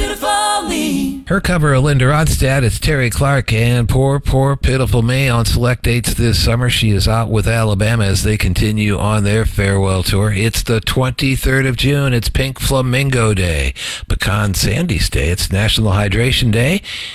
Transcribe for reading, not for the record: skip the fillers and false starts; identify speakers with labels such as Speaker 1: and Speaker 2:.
Speaker 1: Pitiful Me.
Speaker 2: Her cover of Linda Ronstadt is Terry Clark and Poor, Poor, Pitiful Me on select dates this summer. She is out with Alabama as they continue on their farewell tour. It's the 23rd of June. It's Pink Flamingo Day, Pecan Sandy's Day. It's National Hydration Day.